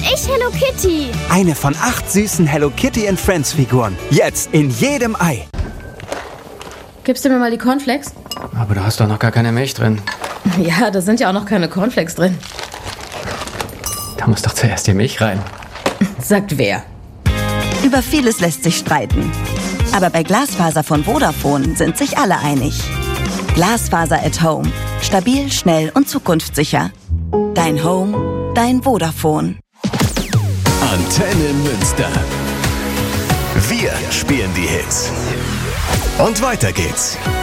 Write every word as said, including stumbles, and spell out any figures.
ich Hello Kitty. Eine von acht süßen Hello Kitty and Friends Figuren. Jetzt in jedem Ei. Gibst du mir mal die Cornflakes? Aber da hast doch noch gar keine Milch drin. Ja, da sind ja auch noch keine Cornflakes drin. Da muss doch zuerst die Milch rein. Sagt wer? Über vieles lässt sich streiten. Aber bei Glasfaser von Vodafone sind sich alle einig. Glasfaser at Home. Stabil, schnell und zukunftssicher. Dein Home, dein Vodafone. Antenne Münster. Wir spielen die Hits. Und weiter geht's.